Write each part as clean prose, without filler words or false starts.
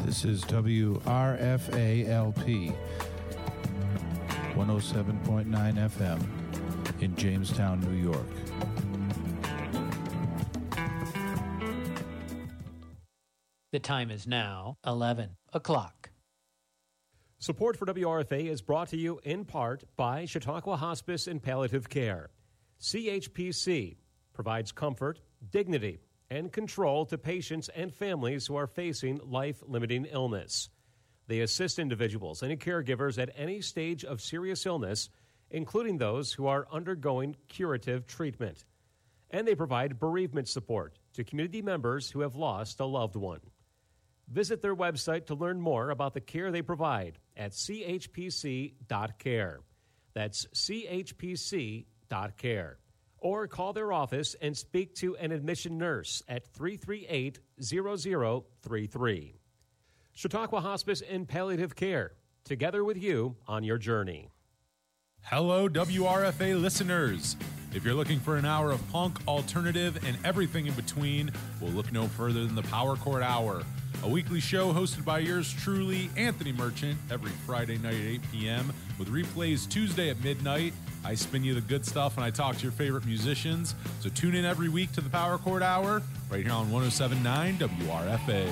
This is WRFA-LP 107.9 FM in Jamestown, New York. The time is now 11 o'clock. Support for WRFA is brought to you in part by Chautauqua Hospice and Palliative Care. CHPC provides comfort, dignity, and control to patients and families who are facing life-limiting illness. They assist individuals and caregivers at any stage of serious illness, including those who are undergoing curative treatment. And they provide bereavement support to community members who have lost a loved one. Visit their website to learn more about the care they provide at chpc.care. That's chpc.care. Or call their office and speak to an admission nurse at 338-0033. Chautauqua Hospice and Palliative Care, together with you on your journey. Hello, WRFA listeners. If you're looking for an hour of punk, alternative, and everything in between, we'll look no further than the Power Chord Hour, a weekly show hosted by yours truly, Anthony Merchant, every Friday night at 8 p.m., with replays Tuesday at midnight. I spin you the good stuff and I talk to your favorite musicians. So tune in every week to the Power Chord Hour, right here on 107.9 WRFA.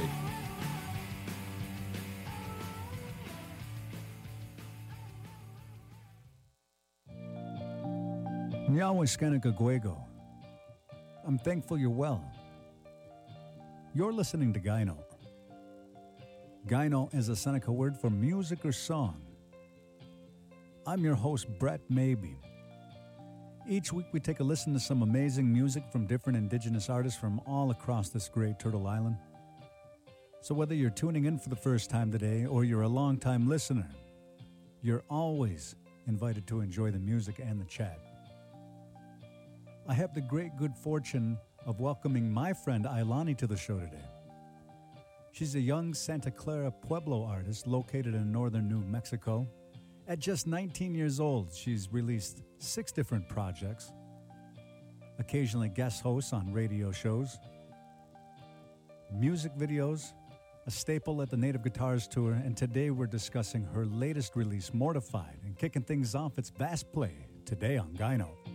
Nyawaskanakagwego. I'm thankful you're well. You're listening to Gyno. Gyno is a Seneca word for music or song. I'm your host, Brett Maybe. Each week we take a listen to some amazing music from different indigenous artists from all across this great Turtle Island. So whether you're tuning in for the first time today or you're a long-time listener, you're always invited to enjoy the music and the chat. I have the great good fortune of welcoming my friend Ailani to the show today. She's a young Santa Clara Pueblo artist located in northern New Mexico. At just 19 years old, she's released 6 different projects, occasionally guest hosts on radio shows, music videos, a staple at the Native Guitars Tour, and today we're discussing her latest release, Mortified, and kicking things off, it's Bass Play, today on Gyno.